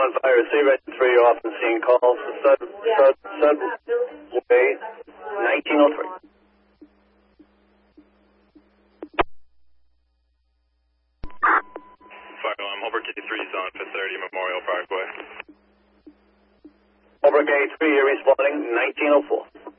on fire, receiver 3 off the scene. Calls subway 1903. Fire alarm, Holbrook A3 is on for 30 Memorial Parkway. Holbrook A3 here responding 1904.